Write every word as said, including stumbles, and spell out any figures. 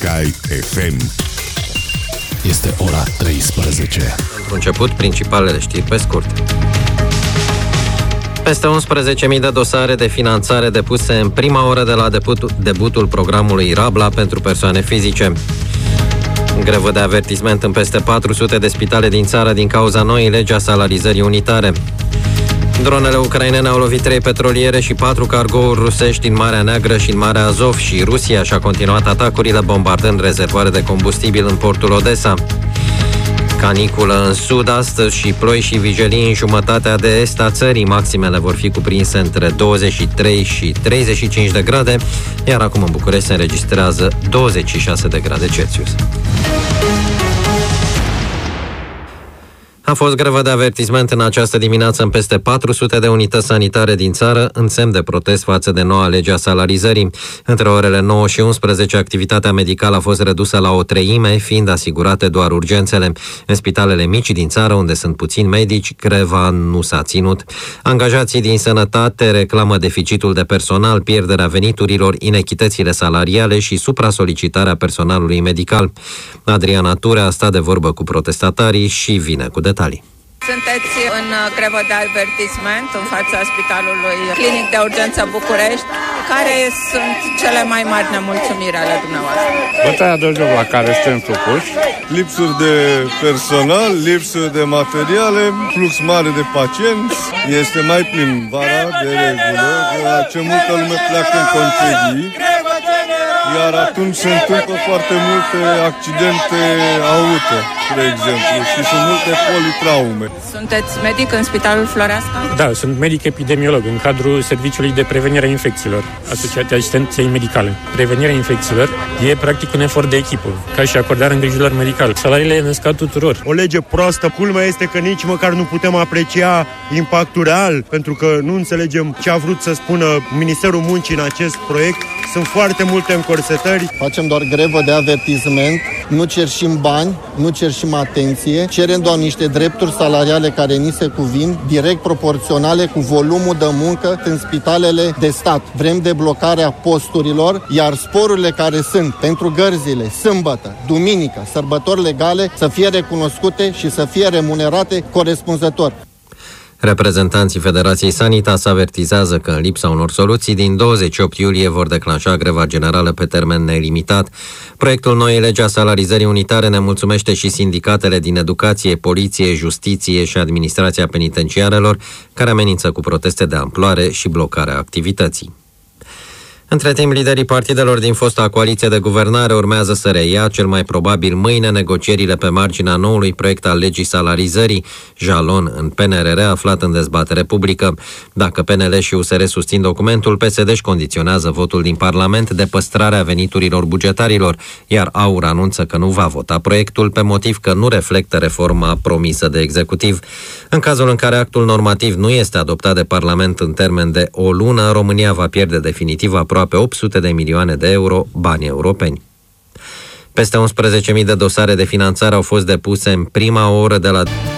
Sky F M. Este ora treisprezece. Pentru început, principalele știri pe scurt. Peste unsprezece mii de dosare de finanțare depuse în prima oră de la debutul, debutul programului Rabla pentru persoane fizice. Grevă de avertisment în peste patru sute de spitale din țară din cauza noii legi a salarizării unitare. Dronele ucrainene au lovit trei petroliere și patru cargouri rusești în Marea Neagră și în Marea Azov și Rusia și-a continuat atacurile bombardând rezervoare de combustibil în portul Odessa. Caniculă în sud astăzi și ploi și vijelii în jumătatea de est a țării. Maximele vor fi cuprinse între douăzeci și trei și treizeci și cinci de grade, iar acum în București se înregistrează douăzeci și șase de grade Celsius. A fost grevă de avertisment în această dimineață în peste patru sute de unități sanitare din țară, în semn de protest față de noua lege a salarizării. Între orele nouă și unsprezece, activitatea medicală a fost redusă la o treime, fiind asigurate doar urgențele. În spitalele mici din țară, unde sunt puțini medici, greva nu s-a ținut. Angajații din sănătate reclamă deficitul de personal, pierderea veniturilor, inechitățile salariale și supra-solicitarea personalului medical. Adriana Ture a stat de vorbă cu protestatarii și vine cu detalii. Sunteți în grevă de avertisment în fața Spitalului Clinic de Urgență București. Care sunt cele mai mari nemulțumiri ale dumneavoastră? Bătaia de joc la care suntem supuși. Lipsuri de personal, lipsuri de materiale, flux mare de pacienți. Este mai plin vara de regulă, ce multă lume pleacă în concedii. Iar atunci se întâmplă foarte multe accidente auto, de exemplu, și sunt multe politraume. Sunteți medic în Spitalul Floreasca? Da, sunt medic epidemiolog în cadrul Serviciului de Prevenire a Infecțiilor, Asociația Asistenței Medicale. Prevenirea infecțiilor e practic un efort de echipă, ca și acordarea îngrijirilor medicale. Salariile ne scad tuturor. O lege proastă, culmea este că nici măcar nu putem aprecia impactul real, pentru că nu înțelegem ce a vrut să spună Ministerul Muncii în acest proiect. Sunt foarte multe încorsetări. Facem doar grevă de avertisment, nu cerșim bani, nu cerșim atenție, cerem doar niște drepturi salariale care ni se cuvin, direct proporționale cu volumul de muncă în spitalele de stat. Vrem deblocarea posturilor, iar sporurile care sunt pentru gărzile, sâmbătă, duminică, sărbători legale, să fie recunoscute și să fie remunerate corespunzător. Reprezentanții Federației Sanitas avertizează că în lipsa unor soluții, din douăzeci și opt iulie vor declanșa greva generală pe termen nelimitat. Proiectul noii legi a salarizării unitare nemulțumește și sindicatele din educație, poliție, justiție și administrația penitenciarelor, care amenință cu proteste de amploare și blocarea activității. Între timp, liderii partidelor din fosta coaliție de guvernare urmează să reia, cel mai probabil mâine, negocierile pe marginea noului proiect al legii salarizării, jalon în P N R R aflat în dezbatere publică. Dacă P N L și U S R susțin documentul, P S D își condiționează votul din Parlament de păstrarea veniturilor bugetarilor, iar A U R anunță că nu va vota proiectul pe motiv că nu reflectă reforma promisă de executiv. În cazul în care actul normativ nu este adoptat de Parlament în termen de o lună, România va pierde definitiv aproape opt sute de milioane de euro bani europeni. Peste unsprezece mii de dosare de finanțare au fost depuse în prima oră de la